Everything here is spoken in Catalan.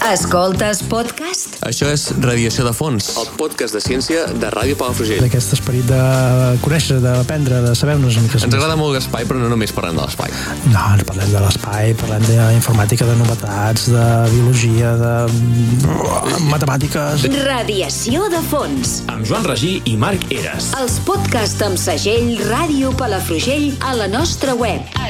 Escoltes podcast? Això és Radiació de Fons, el podcast de ciència de Ràdio Palafrugell. D'aquest esperit de conèixer, d'aprendre, de saber-nos una mica. Ens agrada molt l'espai, però no només parlem de l'espai. No, ens parlem de l'espai, parlem d'informàtica, de novetats, de biologia, de matemàtiques. Radiació de Fons. Amb Joan Regí i Marc Eres. Els podcasts amb segell Ràdio Palafrugell a la nostra web.